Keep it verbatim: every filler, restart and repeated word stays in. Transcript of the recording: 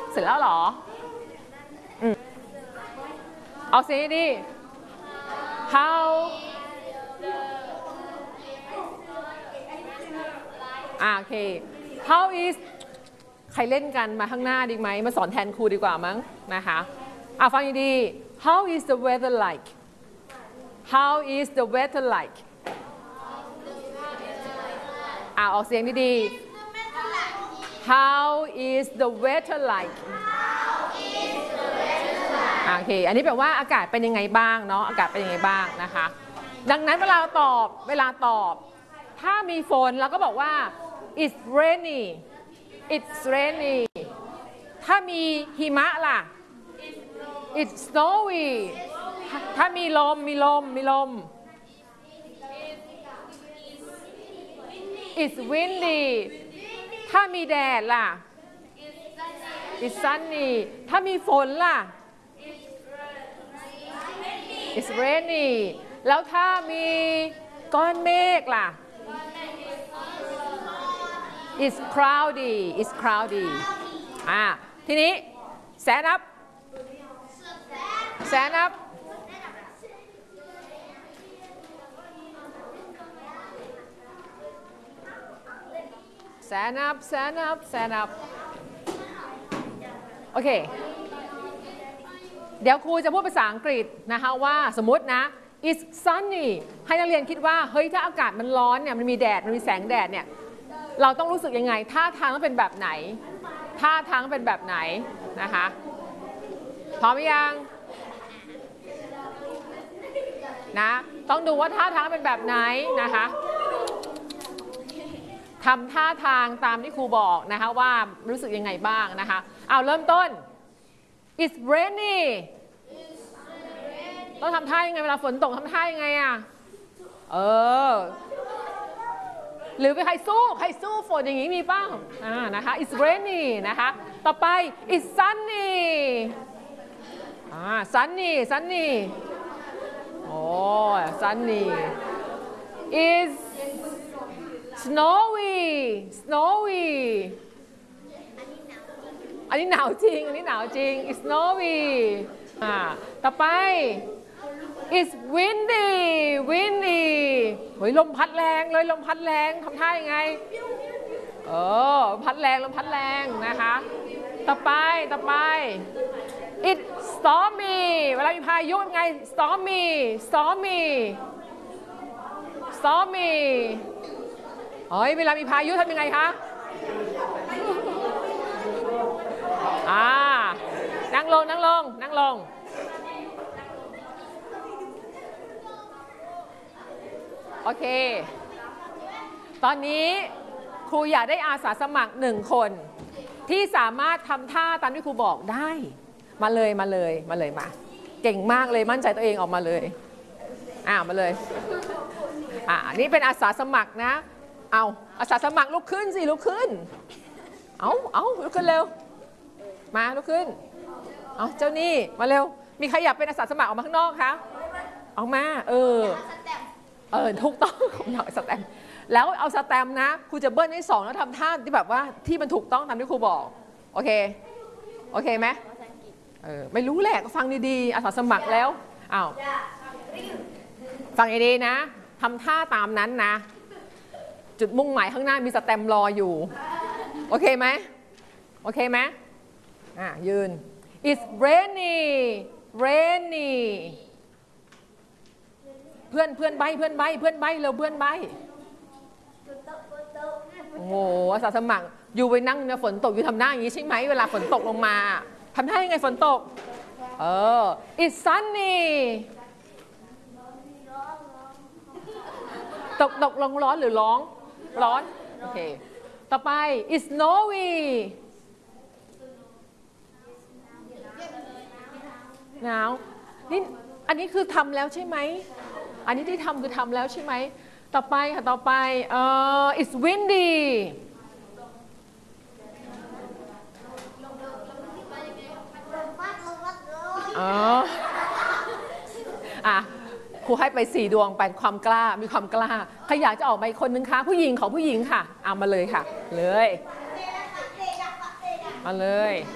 เสร็จแล้วเหรออืมเอาเสียงดี how อ่าโอเค how is ใครเล่นกันมาข้างหน้าดีไหมมาสอนแทนครูดีกว่ามั้งนะคะอ่ะฟังดี how is the weather like how is the weather like อ่ะออกเสียงดีๆ how is the weather like โอเคอันนี้แปลว่าอากาศเป็นยังไงบ้างเนาะอากาศเป็นยังไงบ้างนะคะดังนั้นเวลาตอบเวลาตอบถ้ามีฝนเราก็บอกว่า it's rainy it's rainy ถ้ามีหิมะล่ะ it's snowy ถ้ามีลมมีลมมีลม it's windy ถ้ามีแดดล่ะ it's sunny ถ้ามีฝนล่ะ it's rainy แล้วถ้ามีก้อนเมฆล่ะ it's cloudy it's cloudy อ่าทีนี้ stand up stand up stand up stand up stand up โอเคเดี๋ยวครูจะพูดภาษาอังกฤษนะคะว่าสมมตินะ it's sunny ให้นักเรียนคิดว่าเฮ้ยถ้าอากาศมันร้อนเนี่ยมันมีแดดมันมีแสงแดดเนี่ยเราต้องรู้สึกยังไงท่าทางต้องเป็นแบบไหนท่าทางเป็นแบบไหนนะคะพร้อมยังนะต้องดูว่าท่าทางเป็นแบบไหนนะคะทำท่าทางตามที่ครูบอกนะคะว่ารู้สึกยังไงบ้างนะคะเอาเริ่มต้น it's rainy ต้องทำท่ายังไงเวลาฝนตกทำท่ายังไงอ่ะเออหรือไปใครสู้ใครสู้ฝนอย่างนี้มีบ้างอ่านะคะ it's rainy นะคะต่อไป it's sunny อ่า sunny sunny โอ้ sunny is snowy snowy อันนี้หนาวจริงอันนี้หนาวจริง it's snowy อ่าต่อไป it's windy windy เฮ้ยลมพัดแรงเลยลมพัดแรงทำท่ายังไงเออพัดแรงลมพัดแรงนะคะต่อไปต่อไป it's stormy เวลามีพายุยังไง stormy stormy stormy เฮ้ยเวลามีพายุทำยังไงคะอ่านั่งลงนั่งลงนั่งลงโอเคตอนนี้ครูอยากได้อาสาสมัครหนึ่งคนที่สามารถทำท่าตามที่ครูบอกได้มาเลยมาเลยมาเลยมาเก่งมากเลยมั่นใจตัวเองออกมาเลยอ่ามาเลยอ่านี่เป็นอาสาสมัครนะเอาอาสาสมัครลุกขึ้นสิลุกขึ้นเอาเอาลุกขึ้นเร็วมาลุกขึ้นเอาเจ้านี่มาเร็วมีใครอยากเป็นอาสาสมัครออกมาข้างนอกคะออกมาเออเออถูกต้องผมอยากสแตมป์แล้วเอาสแตมป์นะครูจะเบิ้ลให้สองแล้วทำท่าที่แบบว่าที่มันถูกต้องตามที่ครูบอกโอเคโอเคไหมเออไม่รู้แหละก็ฟังดีๆอาสาสมัครแล้วอ้าวฟังดีๆนะทำท่าตามนั้นนะจุดมุ่งหมายข้างหน้ามีสแตมป์รออยู่โอเคไหมโอเคไหมอ่ะยืน it's rainy rainy เพื่อนเพื่อนใบเพื่อนใบเพื่อนใบเร็วเพื่อนใบโอ้โหอาสาสมัครอยู่ไปนั่งเนี่ยฝนตกอยู่ทำหน้าอย่างนี้ใช่ไหมเวลาฝนตกลงมาทำท่ายังไงฝนตกเออ it's sunny ตกตกลงร้อนหรือร้องร้อนโอเคต่อไป it's snowy หนาวนี่อันนี้คือทำแล้วใช่ไหมอันนี้ที่ทำคือทำแล้วใช่ไหมต่อไปค่ะต่อไปเอ่อ it's windy อ๋ออ่ะครูให้ไปสี่ดวงไปความกล้ามีความกล้าใครอยากจะออกมาอีกคนนึงคะผู้หญิงของผู้หญิงค่ะเอามาเลยค่ะเลยมาเลย